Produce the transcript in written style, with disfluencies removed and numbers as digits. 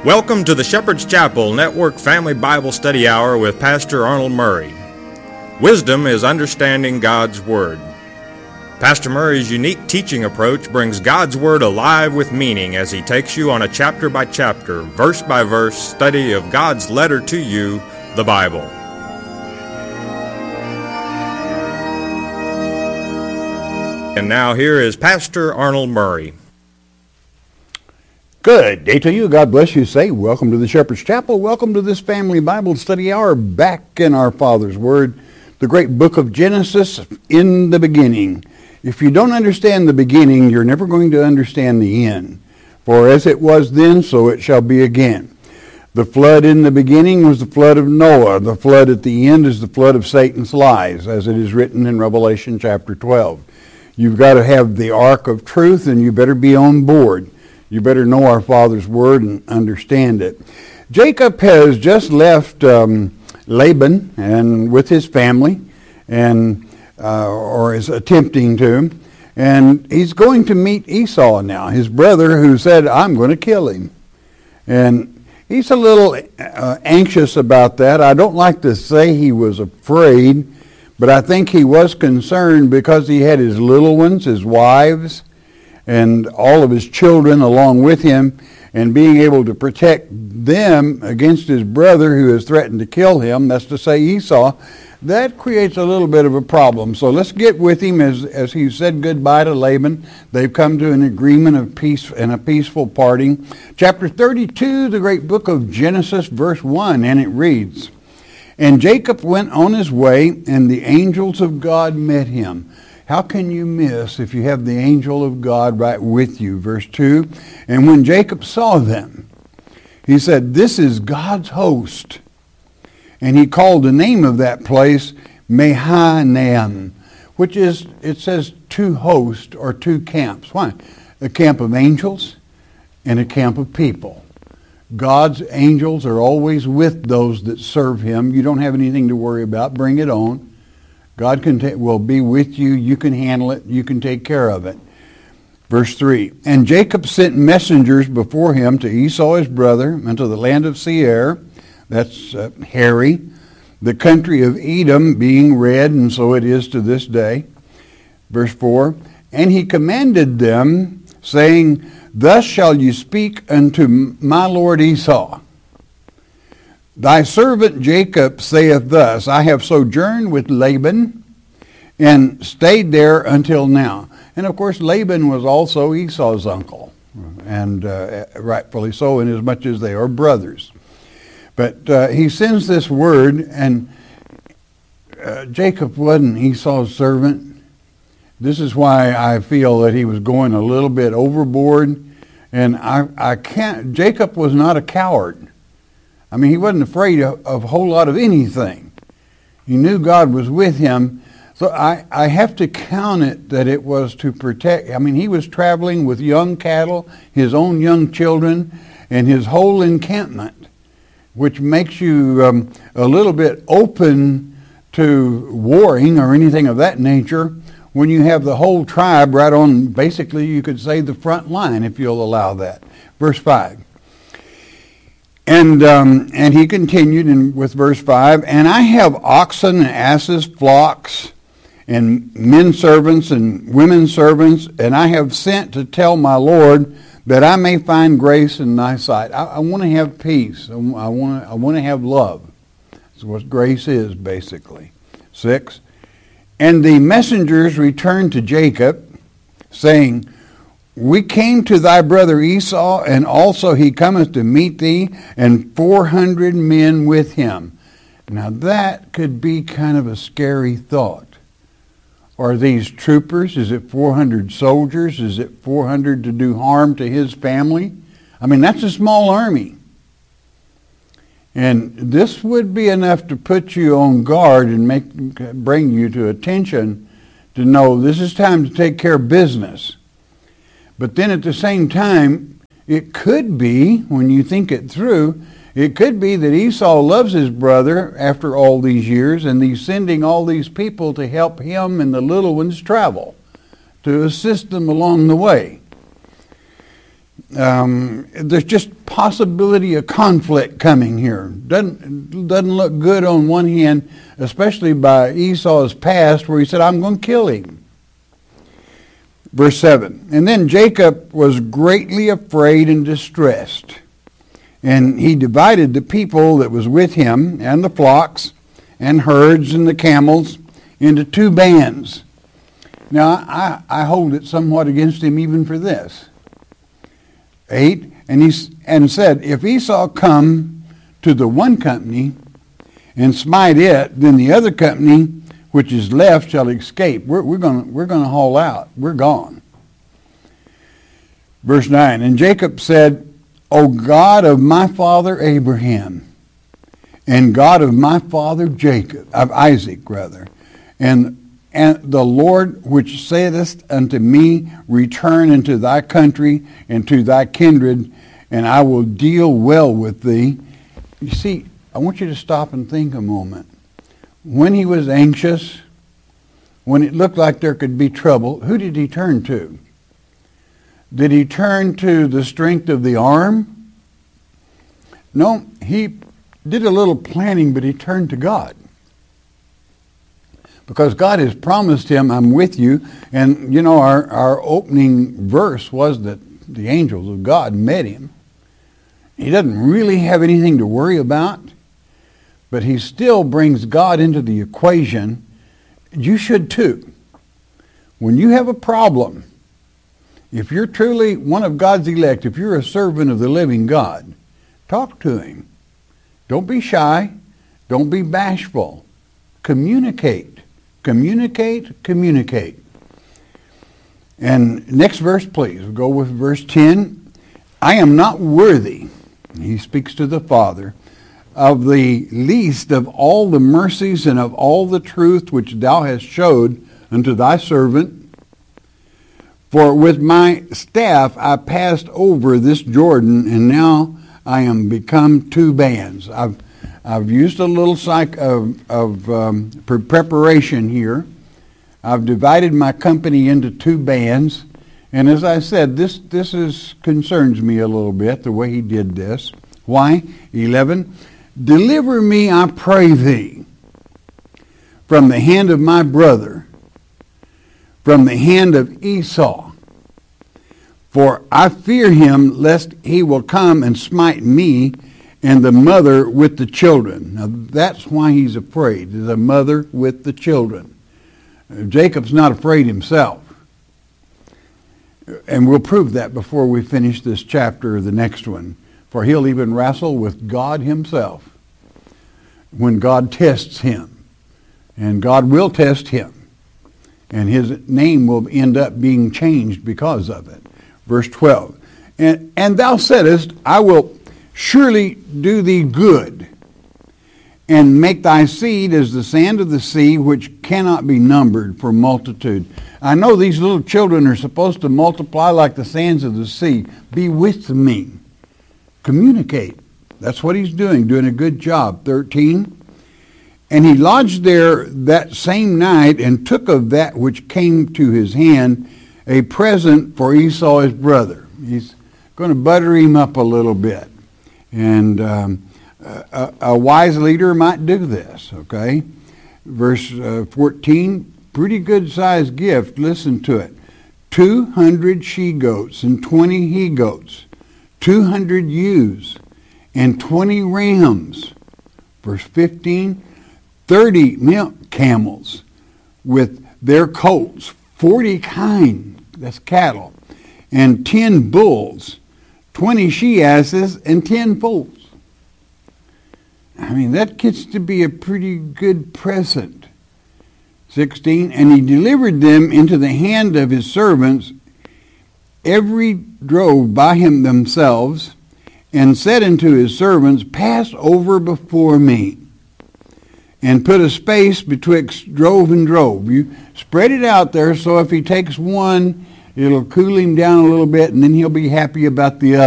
Welcome to the Shepherd's Chapel Network Family Bible Study Hour with Pastor Arnold Murray. Wisdom is understanding God's Word. Pastor Murray's unique teaching approach brings God's Word alive with meaning as he takes you on a chapter-by-chapter, verse-by-verse study of God's letter to you, the Bible. And now here is Pastor Arnold Murray. Good day to you. God bless you. Say, welcome to the Shepherd's Chapel. Welcome to this Family Bible Study Hour back in our Father's Word, the great book of Genesis, in the beginning. If you don't understand the beginning, you're never going to understand the end. For as it was then, so it shall be again. The flood in the beginning was the flood of Noah. The flood at the end is the flood of Satan's lies, as it is written in Revelation chapter 12. You've got to have the ark of truth, and you better be on board. You better know our Father's Word and understand it. Jacob has just left Laban and with his family, and or is attempting to, and he's going to meet Esau now, his brother, who said, "I'm going to kill him." And he's a little anxious about that. I don't like to say he was afraid, but I think he was concerned because he had his little ones, his wives, and all of his children along with him, and being able to protect them against his brother who has threatened to kill him, that's to say Esau, that creates a little bit of a problem. So let's get with him as he said goodbye to Laban. They've come to an agreement of peace and a peaceful parting. Chapter 32, the great book of Genesis, verse 1, and it reads, "And Jacob went on his way, and the angels of God met him." How can you miss if you have the angel of God right with you? Verse 2, "And when Jacob saw them, he said, 'This is God's host.' And he called the name of that place Mahanaim," which is, it says, two hosts or two camps. Why? A camp of angels and a camp of people. God's angels are always with those that serve him. You don't have anything to worry about. Bring it on. God will be with you. You can handle it. You can take care of it. Verse 3, "And Jacob sent messengers before him to Esau his brother, unto the land of Seir," that's hairy, "the country of Edom, being red, and so it is to this day." Verse 4, "And he commanded them, saying, Thus shall you speak unto my lord Esau. Thy servant Jacob saith thus, I have sojourned with Laban, and stayed there until now." And of course, Laban was also Esau's uncle, and rightfully so, inasmuch as they are brothers. But he sends this word, and Jacob wasn't Esau's servant. This is why I feel that he was going a little bit overboard, and Jacob was not a coward. I mean, he wasn't afraid of a whole lot of anything. He knew God was with him. So I have to count it that it was to protect. I mean, he was traveling with young cattle, his own young children, and his whole encampment, which makes you a little bit open to warring or anything of that nature when you have the whole tribe right on, basically you could say, the front line, if you'll allow that. Verse 5. And he continued with verse 5, "And I have oxen and asses, flocks, and men servants and women servants, and I have sent to tell my Lord that I may find grace in thy sight." I want to have peace. I want to have love. That's what grace is, basically. 6, "And the messengers returned to Jacob, saying, We came to thy brother Esau, and also he cometh to meet thee, and 400 men with him." Now that could be kind of a scary thought. Are these troopers? Is it 400 soldiers? Is it 400 to do harm to his family? I mean, that's a small army. And this would be enough to put you on guard and bring you to attention to know this is time to take care of business. But then at the same time, it could be, when you think it through, it could be that Esau loves his brother after all these years, and he's sending all these people to help him and the little ones travel, to assist them along the way. there's just possibility of conflict coming here. Doesn't look good on one hand, especially by Esau's past, where he said, I'm going to kill him. Verse 7, and then Jacob was greatly afraid and distressed, and he divided the people that was with him, and the flocks, and herds, and the camels, into 2 bands. Now, I hold it somewhat against him even for this. 8, and said, if Esau come to the one company and smite it, then the other company which is left shall escape. We're going to haul out. We're gone. Verse 9, and Jacob said, O God of my father Abraham, and God of my father Isaac, and the Lord which saidest unto me, return into thy country and to thy kindred, and I will deal well with thee. You see, I want you to stop and think a moment. When he was anxious, when it looked like there could be trouble, who did he turn to? Did he turn to the strength of the arm? No, he did a little planning, but he turned to God. Because God has promised him, I'm with you. And, you know, our opening verse was that the angels of God met him. He doesn't really have anything to worry about, but he still brings God into the equation. You should too. When you have a problem, if you're truly one of God's elect, if you're a servant of the living God, talk to him. Don't be shy. Don't be bashful. Communicate. Communicate. Communicate. And next verse, please. We'll go with verse 10. I am not worthy, he speaks to the Father, of the least of all the mercies and of all the truth which thou hast showed unto thy servant. For with my staff I passed over this Jordan, and now I am become 2 bands. I've used a little preparation here. I've divided my company into 2 bands, and as I said, this concerns me a little bit, the way he did this. Why? 11. Deliver me, I pray thee, from the hand of my brother, from the hand of Esau. For I fear him, lest he will come and smite me and the mother with the children. Now that's why he's afraid, the mother with the children. Jacob's not afraid himself. And we'll prove that before we finish this chapter or the next one. For he'll even wrestle with God himself when God tests him. And God will test him. And his name will end up being changed because of it. Verse 12. And thou saidest, I will surely do thee good, and make thy seed as the sand of the sea, which cannot be numbered for multitude. I know these little children are supposed to multiply like the sands of the sea. Be with me. Communicate. That's what he's doing a good job. 13. And he lodged there that same night, and took of that which came to his hand a present for Esau his brother. He's going to butter him up a little bit. And a wise leader might do this, okay? Verse 14, pretty good sized gift. Listen to it. 200 she-goats and 20 he-goats, 200 ewes and 20 rams. Verse 15, 30 milk camels with their colts, 40 kine, that's cattle, and 10 bulls, 20 she-asses, and 10 foals. I mean, that gets to be a pretty good present. 16, and he delivered them into the hand of his servants, every drove by him themselves, and said unto his servants, pass over before me, and put a space betwixt drove and drove. You spread it out there, so if he takes one, it'll cool him down a little bit, and then he'll be happy about the other.